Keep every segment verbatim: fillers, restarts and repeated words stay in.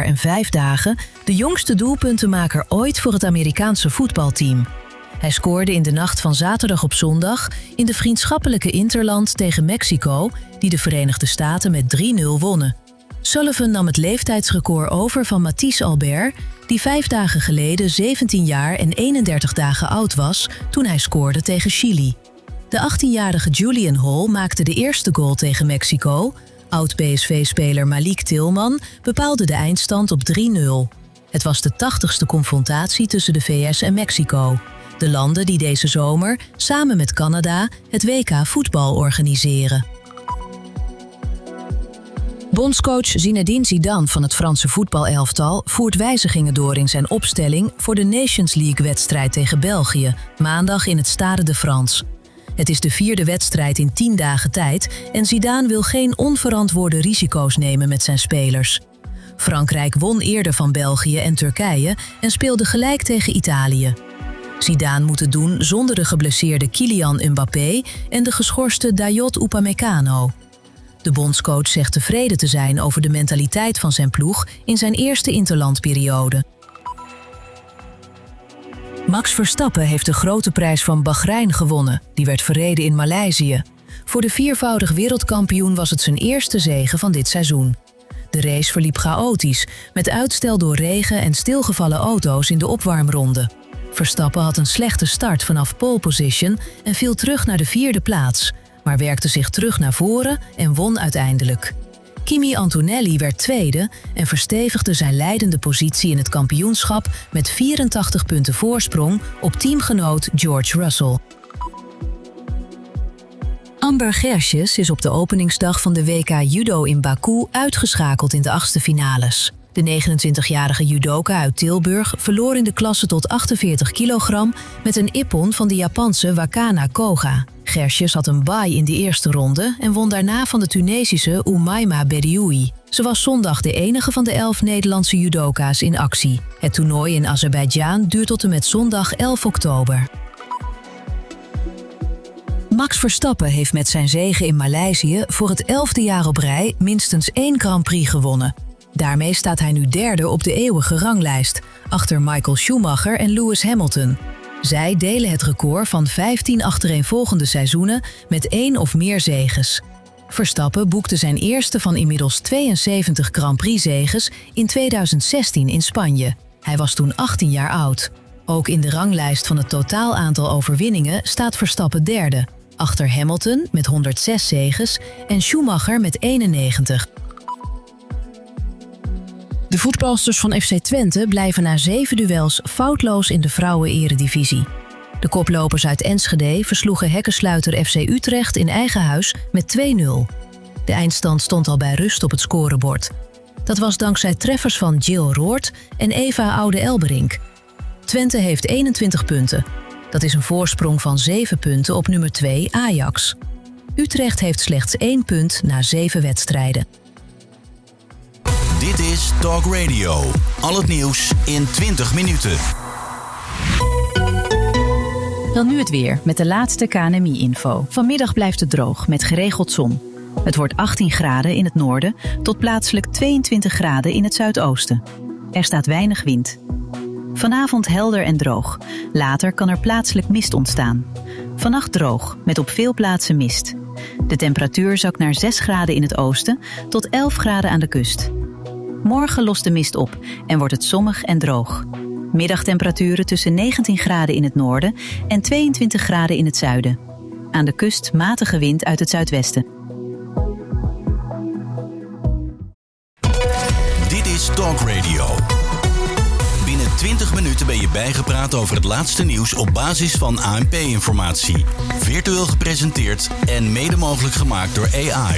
jaar en vijf dagen de jongste doelpuntenmaker ooit voor het Amerikaanse voetbalteam. Hij scoorde in de nacht van zaterdag op zondag in de vriendschappelijke interland tegen Mexico, die de Verenigde Staten met drie nul wonnen. Sullivan nam het leeftijdsrecord over van Matthijs Albert, die vijf dagen geleden zeventien jaar en eenendertig dagen oud was toen hij scoorde tegen Chili. De achttienjarige Julian Hall maakte de eerste goal tegen Mexico. Oud-P S V-speler Malik Tillman bepaalde de eindstand op drie nul. Het was de tachtigste confrontatie tussen de V S en Mexico. De landen die deze zomer, samen met Canada, het W K voetbal organiseren. Bondscoach Zinedine Zidane van het Franse voetbalelftal voert wijzigingen door in zijn opstelling voor de Nations League-wedstrijd tegen België, maandag in het Stade de France. Het is de vierde wedstrijd in tien dagen tijd en Zidane wil geen onverantwoorde risico's nemen met zijn spelers. Frankrijk won eerder van België en Turkije en speelde gelijk tegen Italië. Zidane moet het doen zonder de geblesseerde Kylian Mbappé en de geschorste Dayot Upamecano. De bondscoach zegt tevreden te zijn over de mentaliteit van zijn ploeg in zijn eerste interlandperiode. Max Verstappen heeft de grote prijs van Bahrein gewonnen. Die werd verreden in Maleisië. Voor de viervoudig wereldkampioen was het zijn eerste zege van dit seizoen. De race verliep chaotisch, met uitstel door regen en stilgevallen auto's in de opwarmronde. Verstappen had een slechte start vanaf pole position en viel terug naar de vierde plaats, maar werkte zich terug naar voren en won uiteindelijk. Kimi Antonelli werd tweede en verstevigde zijn leidende positie in het kampioenschap met vierentachtig punten voorsprong op teamgenoot George Russell. Amber Gersjes is op de openingsdag van de W K Judo in Baku uitgeschakeld in de achtste finales. De negenentwintigjarige judoka uit Tilburg verloor in de klasse tot achtenveertig kilogram met een ippon van de Japanse Wakana Koga. Gersjes had een bye in de eerste ronde en won daarna van de Tunesische Oumaima Bedioui. Ze was zondag de enige van de elf Nederlandse judoka's in actie. Het toernooi in Azerbeidzjan duurt tot en met zondag elf oktober. Max Verstappen heeft met zijn zege in Maleisië voor het elfde jaar op rij minstens één Grand Prix gewonnen. Daarmee staat hij nu derde op de eeuwige ranglijst, achter Michael Schumacher en Lewis Hamilton. Zij delen het record van vijftien achtereenvolgende seizoenen met één of meer zeges. Verstappen boekte zijn eerste van inmiddels tweeënzeventig Grand Prix-zeges in tweeduizend zestien in Spanje. Hij was toen achttien jaar oud. Ook in de ranglijst van het totaal aantal overwinningen staat Verstappen derde, achter Hamilton met honderdzes zeges en Schumacher met eenennegentig. De voetbalsters van F C Twente blijven na zeven duels foutloos in de vrouwen-eredivisie. De koplopers uit Enschede versloegen hekkensluiter F C Utrecht in eigen huis met twee nul. De eindstand stond al bij rust op het scorebord. Dat was dankzij treffers van Jill Roord en Eva Oude-Elberink. Twente heeft eenentwintig punten. Dat is een voorsprong van zeven punten op nummer twee Ajax. Utrecht heeft slechts één punt na zeven wedstrijden. Dit is Talk Radio. Al het nieuws in twintig minuten. Dan nu het weer met de laatste K N M I-info. Vanmiddag blijft het droog met geregeld zon. Het wordt achttien graden in het noorden tot plaatselijk tweeëntwintig graden in het zuidoosten. Er staat weinig wind. Vanavond helder en droog. Later kan er plaatselijk mist ontstaan. Vannacht droog, met op veel plaatsen mist. De temperatuur zakt naar zes graden in het oosten tot elf graden aan de kust. Morgen lost de mist op en wordt het zonnig en droog. Middagtemperaturen tussen negentien graden in het noorden en tweeëntwintig graden in het zuiden. Aan de kust matige wind uit het zuidwesten. Dit is Talk Radio. Binnen twintig minuten ben je bijgepraat over het laatste nieuws op basis van A N P-informatie. Virtueel gepresenteerd en mede mogelijk gemaakt door A I.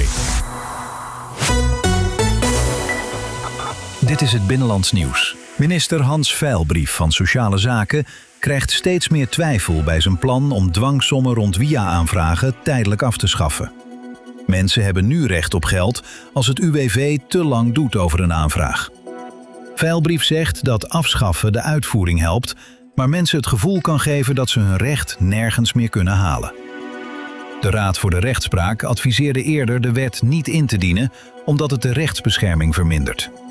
Dit is het Binnenlands Nieuws. Minister Hans Veilbrief van Sociale Zaken krijgt steeds meer twijfel bij zijn plan om dwangsommen rond W I A-aanvragen tijdelijk af te schaffen. Mensen hebben nu recht op geld als het U W V te lang doet over een aanvraag. Veilbrief zegt dat afschaffen de uitvoering helpt, maar mensen het gevoel kan geven dat ze hun recht nergens meer kunnen halen. De Raad voor de Rechtspraak adviseerde eerder de wet niet in te dienen, omdat het de rechtsbescherming vermindert.